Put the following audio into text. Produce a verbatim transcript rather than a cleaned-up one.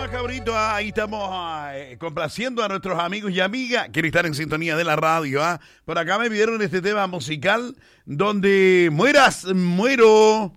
más, cabrito. Ah, ahí estamos ah, eh, complaciendo a nuestros amigos y amigas. Quieren estar en sintonía de la radio. Ah. Por acá me pidieron este tema musical donde mueras, muero.